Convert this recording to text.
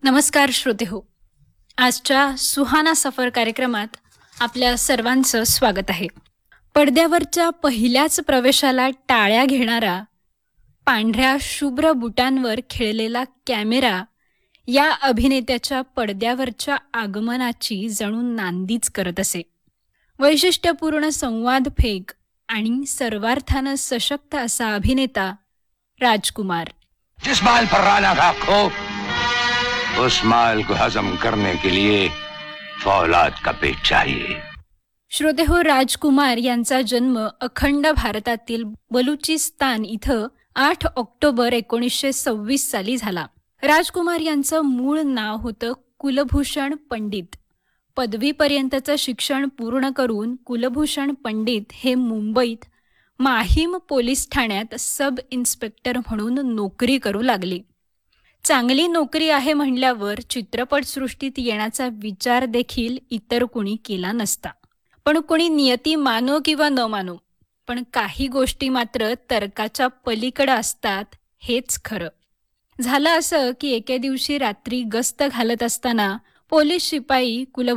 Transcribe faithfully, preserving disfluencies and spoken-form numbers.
नमस्कार श्रोते हो. आजच्या सुहाना सफर कार्यक्रमात आपल्या सर्वांचं स्वागत आहे. पडद्यावरच्या पहिल्याच प्रवेशाला टाळ्या घेणारा, पांढऱ्या शुभ्र बुटांवर खेळलेला कॅमेरा या अभिनेत्याच्या पडद्यावरच्या आगमनाची जणू नांदीच करत असे. वैशिष्ट्यपूर्ण संवाद फेक आणि सर्वार्थानं सशक्त असा अभिनेता राजकुमार. जिस माल पर राना का खो, उस माल को हजम करने के लिए फौलाद का पेट चाहिए. श्रोते हो, राजकुमार यांचा जन्म अखंड भारतातील बलुचिस्तान इथं आठ ऑक्टोबर एकोणीसशे सव्वीस साली झाला. राजकुमार यांचं मूळ नाव होतं कुलभूषण पंडित. पदवीपर्यंतचं शिक्षण पूर्ण करून कुलभूषण पंडित हे मुंबईत माहीम पोलीस ठाण्यात सब इन्स्पेक्टर म्हणून नोकरी करू लागले. चांगली नोकरी आहे म्हणल्यावर चित्रपटसृष्टीत येण्याचा विचार देखील इतर कुणी केला नसता. पण कुणी नियती मानो किंवा न मानो, पण काही गोष्टी मात्र तर्काच्या पलीकडं असतात हेच खरं. झालं असं की एके दिवशी रात्री गस्त घालत असताना पोलीस शिपाई कुलभूषण